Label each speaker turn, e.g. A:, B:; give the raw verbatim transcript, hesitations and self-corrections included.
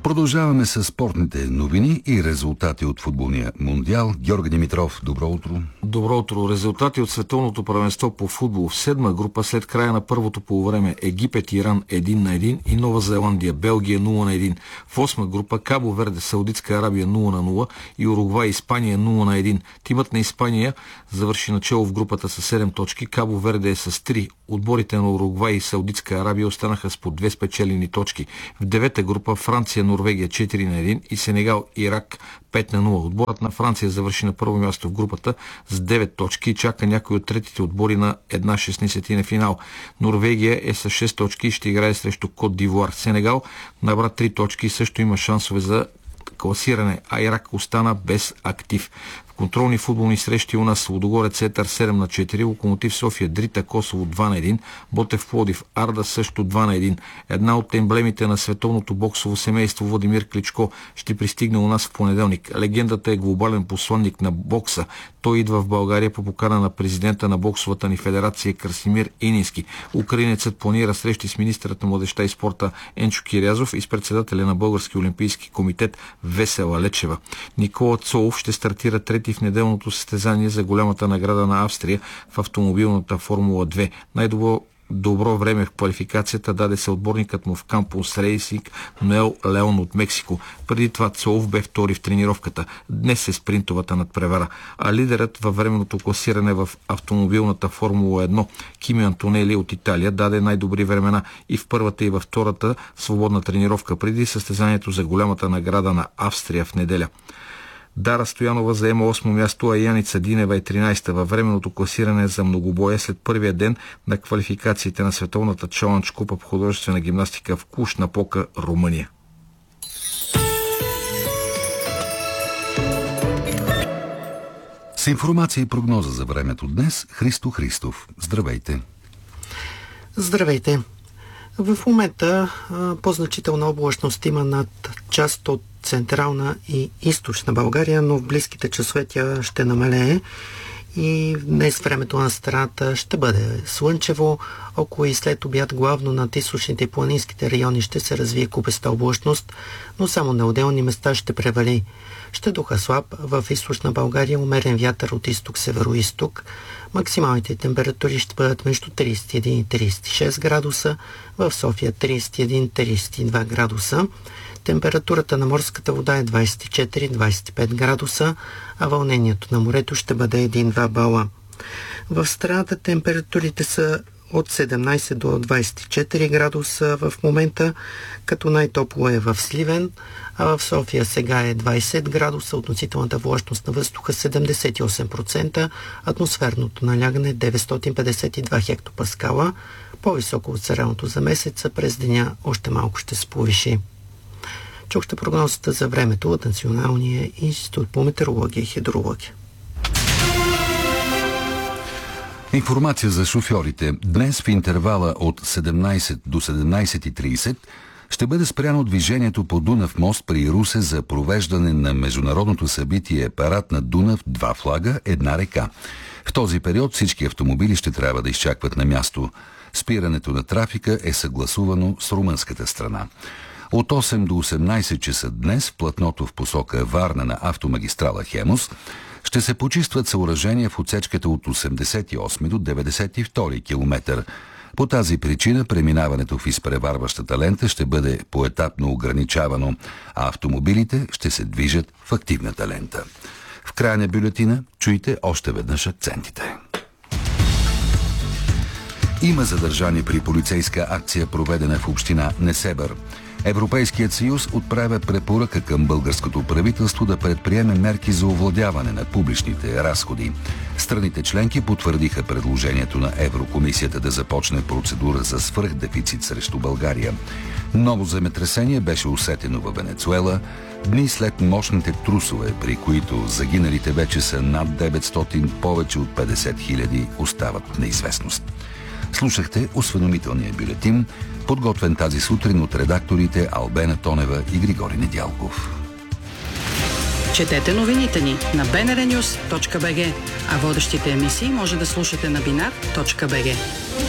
A: Продължаваме с спортните новини и резултати от футболния мундиал. Георги Димитров, добро утро.
B: Добро утро. Резултати от световното първенство по футбол в седма група след края на първото полувреме: Египет, Иран един на един и Нова Зеландия, Белгия нула на един. В осма група Кабо Верде, Саудитска Арабия нула на нула и Уругвай, Испания нула на един. Тимът на Испания завърши начало в групата с седем точки, Кабо Верде е с три. Отборите на Уругвай и Саудитска Арабия останаха с по две спечелени точки. В девета група Франция, Норвегия четири на един и Сенегал, Ирак пет на нула. Отборът на Франция завърши на първо място в групата с девет точки и чака някой от третите отбори на една шестнадесетина финал. Норвегия е с шест точки и ще играе срещу Кот д'Ивуар. Сенегал набра три точки и също има шансове за класиране, а Ирак остана без актив. В контролни футболни срещи у нас Лудогорец Етър седем на четири, Локомотив София Дрита Косово два на един, Ботев Пловдив Арда също два на един. Една от емблемите на световното боксово семейство Владимир Кличко ще пристигне у нас в понеделник. Легендата е глобален посланник на бокса. Той идва в България по покана на президента на боксовата ни федерация Красимир Инински. Украинецът планира срещи с министърът на младежта и спорта Енчо Кирязов и с председателя на Български олимпийски комитет Весела Лечева. Никола Цолов ще стартира трети в неделното състезание за голямата награда на Австрия в автомобилната Формула две. Най-добро добро време в квалификацията даде се отборникът му в Кампус Рейсинг Ноел Леон от Мексико. Преди това Цолов бе втори в тренировката. Днес е спринтовата надпревара. А лидерът във временното класиране в автомобилната Формула едно Кими Антонели от Италия даде най-добри времена и в първата и във втората свободна тренировка преди състезанието за голямата награда на Австрия в неделя. Дара Стоянова заема осмо място, а Яница Динева е тринадесета във временното класиране за многобоя след първия ден на квалификациите на Световната Чалъндж купа по художествена гимнастика в Клуж-Напока, Румъния.
A: С информация и прогноза за времето днес Христо Христов. Здравейте!
C: Здравейте! В момента по-значителна облачност има над част от централна и източна България, но в близките часове тя ще намалее и днес времето на страната ще бъде слънчево. Около и след обяд главно над източните и планинските райони ще се развие купеста облачност, но само на отделни места ще превали. Ще духа слаб, в източна България умерен вятър от изток-североизток. Максималните температури ще бъдат между тридесет и един и тридесет и шест градуса, в София тридесет и един до тридесет и два градуса. Температурата на морската вода е двадесет и четири до двадесет и пет градуса, а вълнението на морето ще бъде един до два бала. В страната температурите са от седемнадесет до двадесет и четири градуса в момента, като най-топло е в Сливен, а в София сега е двадесет градуса, относителната влажност на въздуха седемдесет и осем процента, атмосферното налягане деветстотин петдесет и два хектопаскала, по-високо от средното за месеца, през деня още малко ще се повиши. Чухте прогнозата за времето от Националния институт по метеорология и хидрология.
A: Информация за шофьорите. Днес в интервала от седемнадесет до седемнадесет и тридесет ще бъде спряно движението по Дунав мост при Русе за провеждане на международното събитие Парад на Дунав, два флага, една река. В този период всички автомобили ще трябва да изчакват на място. Спирането на трафика е съгласувано с румънската страна. От осем до осемнадесет часа днес в платното в посока Варна на автомагистрала Хемус ще се почистват съоръжения в отсечката от осемдесет и осми до деветдесет и втори километър. По тази причина преминаването в изпреварващата лента ще бъде поетапно ограничавано, а автомобилите ще се движат в активната лента. В края на бюлетина чуйте още веднъж акцентите. Има задържани при полицейска акция, проведена в община Несебър. Европейският съюз отправя препоръка към българското правителство да предприеме мерки за овладяване на публичните разходи. Страните членки потвърдиха предложението на Еврокомисията да започне процедура за свръхдефицит срещу България. Ново земетресение беше усетено във Венецуела, дни след мощните трусове, при които загиналите вече са над деветстотин, повече от петдесет хиляди остават в неизвестност. Слушахте осведомителния бюлетин, подготвен тази сутрин от редакторите Албена Тонева и Григорий Недялков.
D: Четете новините ни на би ен ар нюс точка би джи, а водещите емисии може да слушате на бинар точка би джи.